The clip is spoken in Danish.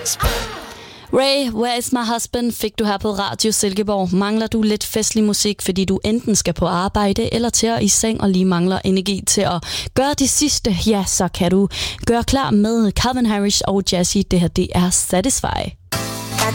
Ray, Where is my husband, fik du her på Radio Silkeborg. Mangler du lidt festlig musik, fordi du enten skal på arbejde eller til at i seng og lige mangler energi til at gøre det sidste, ja, så kan du gøre klar med Calvin Harris og Jazzy. Det her, det er Satisfy.